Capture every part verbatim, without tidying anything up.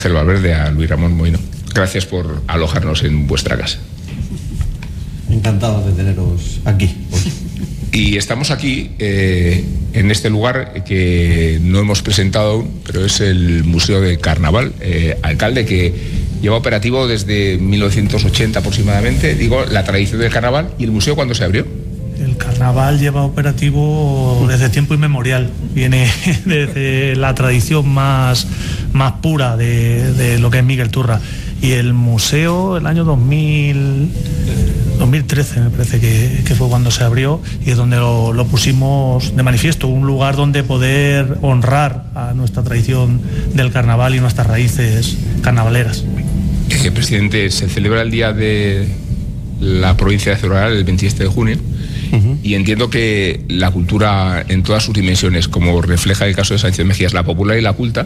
Ángel Valverde, a Luis Ramón Moino. Gracias por alojarnos en vuestra casa. Encantado de teneros aquí hoy. Y estamos aquí, eh, en este lugar que no hemos presentado aún, pero es el Museo del Carnaval. Eh, alcalde, que lleva operativo desde mil novecientos ochenta aproximadamente, digo, la tradición del carnaval. ¿Y el museo cuándo se abrió? El carnaval lleva operativo desde tiempo inmemorial. Viene desde la tradición más, más pura de, de lo que es Miguel Turra. Y el museo, el año dos mil, dos mil trece me parece que, que fue cuando se abrió, y es donde lo, lo pusimos de manifiesto, un lugar donde poder honrar a nuestra tradición del carnaval y nuestras raíces carnavaleras. Eh, presidente, se celebra el Día de la Provincia de Cebrián el veintisiete de junio. Uh-huh. Y entiendo que la cultura en todas sus dimensiones, como refleja el caso de Sánchez Mejías, la popular y la culta,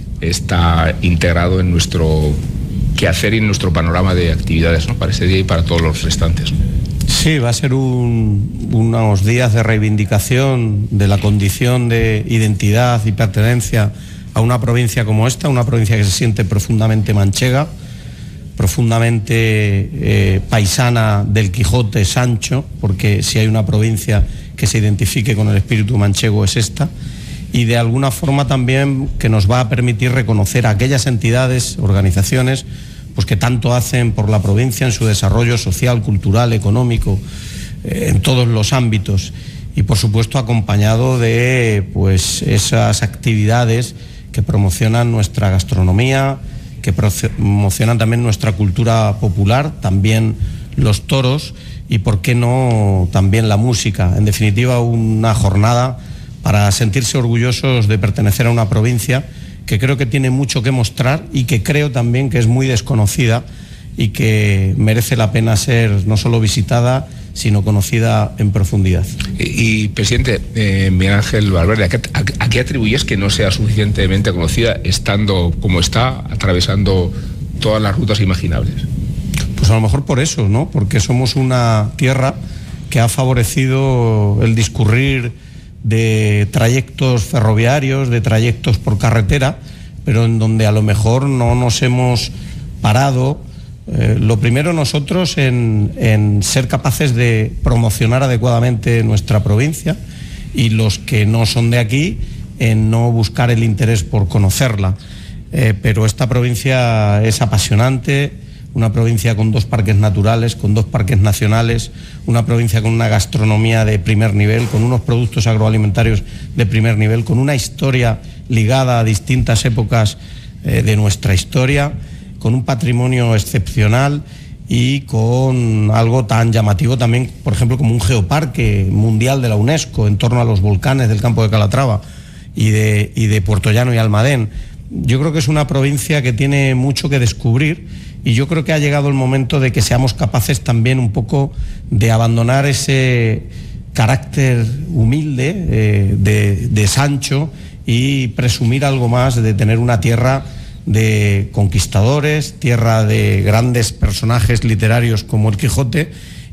está integrado en nuestro quehacer y en nuestro panorama de actividades, ¿no?, para ese día y para todos los restantes. Sí, va a ser un, unos días de reivindicación de la condición de identidad y pertenencia a una provincia como esta, una provincia que se siente profundamente manchega, profundamente eh, paisana del Quijote Sancho, porque si hay una provincia que se identifique con el espíritu manchego es esta, y de alguna forma también que nos va a permitir reconocer a aquellas entidades, organizaciones, pues que tanto hacen por la provincia en su desarrollo social, cultural, económico, eh, en todos los ámbitos, y por supuesto acompañado de pues esas actividades que promocionan nuestra gastronomía, que promocionan también nuestra cultura popular, también los toros y, por qué no, también la música. En definitiva, una jornada para sentirse orgullosos de pertenecer a una provincia que creo que tiene mucho que mostrar y que creo también que es muy desconocida y que merece la pena ser no solo visitada, sino conocida en profundidad. Y, y presidente, eh, Miguel Ángel Valverde, ¿a qué, a, ¿a qué atribuyes que no sea suficientemente conocida, estando como está, atravesando todas las rutas imaginables? Pues a lo mejor por eso, ¿no? Porque somos una tierra que ha favorecido el discurrir de trayectos ferroviarios, de trayectos por carretera, pero en donde a lo mejor no nos hemos parado. Eh, lo primero nosotros en, en ser capaces de promocionar adecuadamente nuestra provincia, y los que no son de aquí en no buscar el interés por conocerla. Eh, pero esta provincia es apasionante, una provincia con dos parques naturales, con dos parques nacionales, una provincia con una gastronomía de primer nivel, con unos productos agroalimentarios de primer nivel, con una historia ligada a distintas épocas eh, de nuestra historia, con un patrimonio excepcional y con algo tan llamativo también, por ejemplo, como un geoparque mundial de la UNESCO en torno a los volcanes del Campo de Calatrava y de, y de Puertollano y Almadén. Yo creo que es una provincia que tiene mucho que descubrir, y yo creo que ha llegado el momento de que seamos capaces también un poco de abandonar ese carácter humilde eh, de, de Sancho y presumir algo más de tener una tierra de conquistadores, tierra de grandes personajes literarios como el Quijote,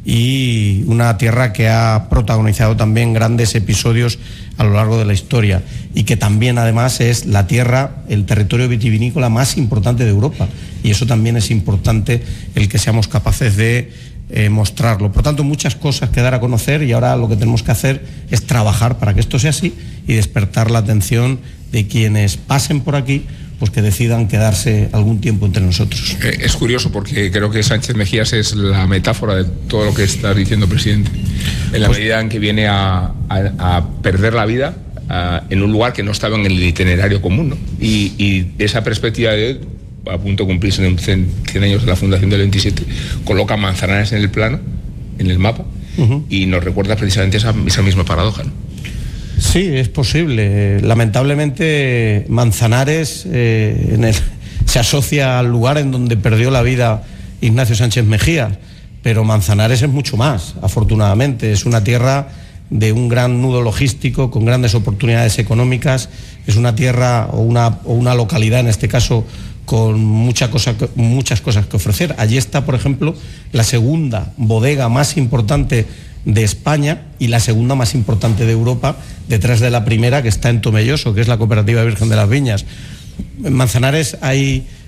y una tierra que ha protagonizado también grandes episodios a lo largo de la historia, y que también además es la tierra, el territorio vitivinícola más importante de Europa, y eso también es importante el que seamos capaces de eh, mostrarlo. Por tanto, muchas cosas que dar a conocer, y ahora lo que tenemos que hacer es trabajar para que esto sea así y despertar la atención de quienes pasen por aquí, pues que decidan quedarse algún tiempo entre nosotros. Eh, es curioso porque creo que Sánchez Mejías es la metáfora de todo lo que está diciendo, presidente, en la pues, medida en que viene a, a, a perder la vida a, en un lugar que no estaba en el itinerario común, ¿no? Y, y esa perspectiva de a punto de cumplirse en cien años de la fundación del veintisiete, coloca Manzanares en el plano, en el mapa, uh-huh. y nos recuerda precisamente esa, esa misma paradoja, ¿no? Sí, es posible. Lamentablemente Manzanares eh, en el, se asocia al lugar en donde perdió la vida Ignacio Sánchez Mejías, pero Manzanares es mucho más, afortunadamente. Es una tierra de un gran nudo logístico, con grandes oportunidades económicas. Es una tierra o una, o una localidad, en este caso, con mucha cosa, muchas cosas que ofrecer. Allí está, por ejemplo, la segunda bodega más importante de España y la segunda más importante de Europa, detrás de la primera, que está en Tomelloso, que es la Cooperativa Virgen de las Viñas. En Manzanares hay